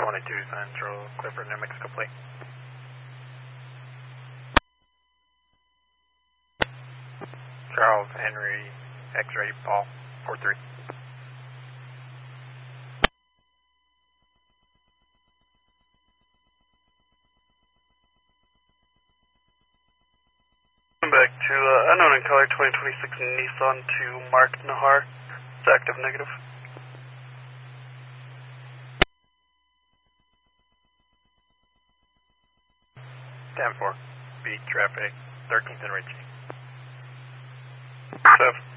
22 Central, Clifford, New Mexico, plate. Charles Henry, X-ray, Paul, 43. Back to unknown in color 2026 Nissan to Mark Nahar. It's active negative. Stand 4, beat traffic, 13th and Ridge. 7.